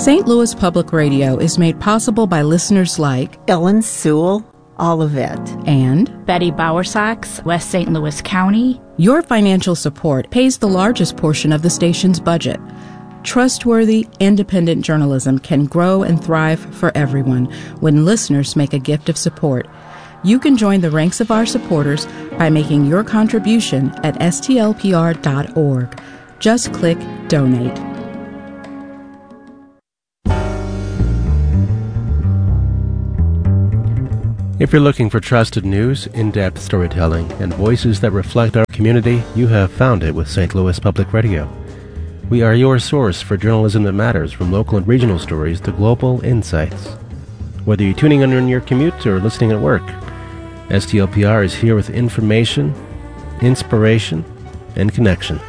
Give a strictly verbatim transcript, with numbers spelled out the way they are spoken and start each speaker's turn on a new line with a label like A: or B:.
A: Saint Louis Public Radio is made possible by listeners like
B: Ellen Sewell, Olivet,
A: and
C: Betty Bowersox, West Saint Louis County.
A: Your financial support pays the largest portion of the station's budget. Trustworthy, independent journalism can grow and thrive for everyone when listeners make a gift of support. You can join the ranks of our supporters by making your contribution at S T L P R dot org. Just click Donate.
D: If you're looking for trusted news, in-depth storytelling, and voices that reflect our community, you have found it with Saint Louis Public Radio. We are your source for journalism that matters, from local and regional stories to global insights. Whether you're tuning in on your commute or listening at work, S T L P R is here with information, inspiration, and connection.